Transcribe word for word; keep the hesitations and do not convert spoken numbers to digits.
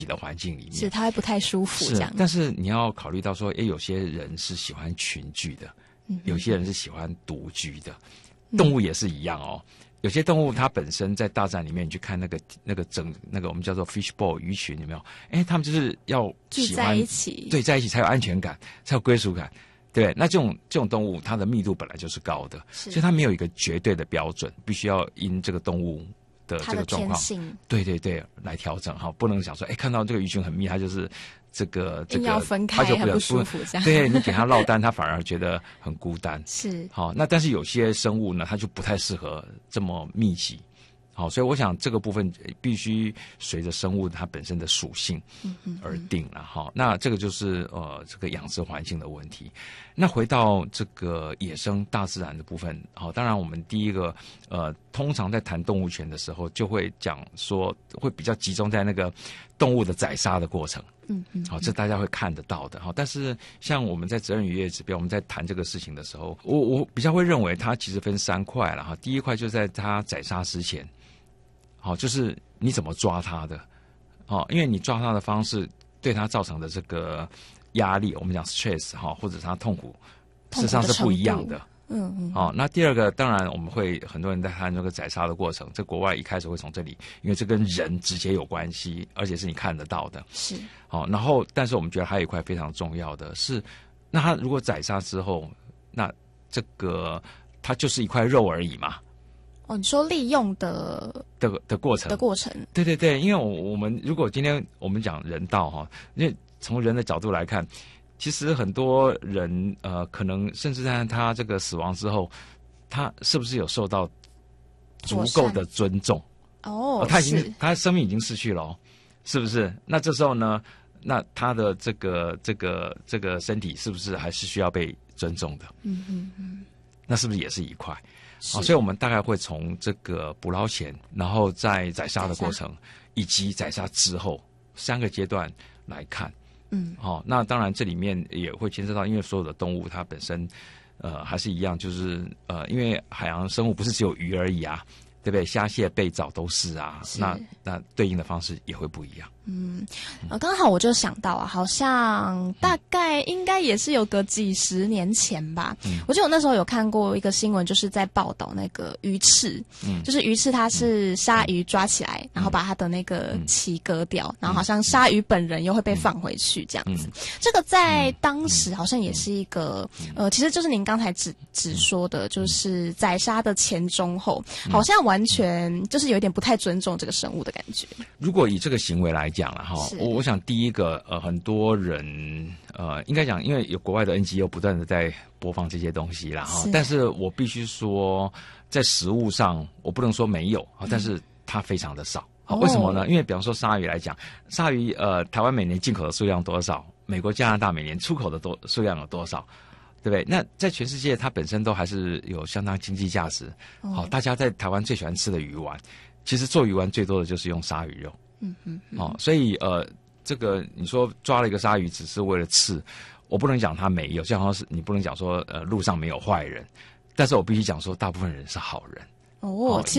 的环境里面， 是它会不太舒服这样。 但是你要考虑到说，诶，有些人是喜欢群居的，嗯、有些人是喜欢独居的，动物也是一样哦。嗯、有些动物它本身在大自然里面，你去看那个那个整那个我们叫做 fishbowl 鱼群，有没有？诶，他们就是要喜欢聚在一起， 对，在一起才有安全感，才有归属感。对，那这种这种动物，它的密度本来就是高的，所以它没有一个绝对的标准，必须要因这个动物的这个状况，对对对，来调整哈，不能想说，哎，看到这个鱼群很密，它就是这个这个， 要分开，它就不舒服这样。 对，你给它落单，它反而觉得很孤单。 是， 好，那但是有些生物呢，它就不太适合这么密集。好，所以我想这个部分必须随着生物它本身的属性而定了哈、嗯。那这个就是呃这个养殖环境的问题。那回到这个野生大自然的部分，好，当然我们第一个呃通常在谈动物权的时候，就会讲说会比较集中在那个动物的宰杀的过程。嗯嗯，好，这大家会看得到的哈。但是像我们在责任渔业指标，我们在谈这个事情的时候，我我比较会认为它其实分三块了哈。第一块就是在它宰杀之前。好，就是你怎么抓它的，哦，因为你抓它的方式对它造成的这个压力，我们讲 stress 哈，或者它痛苦，事实上是不一样的。嗯嗯。好、哦，那第二个，当然我们会很多人在谈这个宰杀的过程，这国外一开始会从这里，因为这跟人直接有关系，而且是你看得到的。 是。 好、哦，然后但是我们觉得还有一块非常重要的是，那它如果宰杀之后，那这个它就是一块肉而已嘛。 哦，你说利用的的的过程的过程， 对对对，因为我我们如果今天我们讲人道哈，因为从人的角度来看，其实很多人呃，可能甚至在他这个死亡之后，他是不是有受到足够的尊重？ 哦， 哦他已经他生命已经失去了、哦，是不是？那这时候呢，那他的这个这个这个身体是不是还是需要被尊重的？嗯嗯嗯，那是不是也是一块？好、哦，所以我们大概会从这个捕捞前，然后在宰杀的过程，以及宰杀之后三个阶段来看。嗯，好、哦，那当然这里面也会牵涉到，因为所有的动物它本身，呃，还是一样，就是呃，因为海洋生物不是只有鱼而已啊，对不对？虾蟹贝藻都是啊，是那那对应的方式也会不一样。 嗯，呃，刚好我就想到啊，好像大概应该也是有个几十年前吧。嗯，我记得我那时候有看过一个新闻，就是在报道那个鱼翅，嗯，就是鱼翅它是鲨鱼抓起来，嗯、然后把它的那个鳍割掉，嗯、然后好像鲨鱼本人又会被放回去这样子。嗯、这个在当时好像也是一个，呃，其实就是您刚才只只说的，就是宰杀的前中后，好像完全就是有点不太尊重这个生物的感觉。 如果以这个行为来讲了哈，我我想第一个呃，很多人呃，应该讲，因为有国外的 N G O 不断的在播放这些东西啦哈，但是我必须说，在食物上我不能说没有啊，但是它非常的少。嗯、为什么呢？因为比方说鲨鱼来讲，鲨鱼呃，台湾每年进口的数量多少？美国、加拿大每年出口的多数量有多少？对不对？那在全世界，它本身都还是有相当经济价值。好、哦，大家在台湾最喜欢吃的鱼丸，其实做鱼丸最多的就是用鲨鱼肉。嗯嗯，哦，所以呃，这个你说抓了一个鲨鱼只是为了吃，我不能讲它没有，就好像是你不能讲说呃路上没有坏人，但是我必须讲说大部分人是好人。 哦，其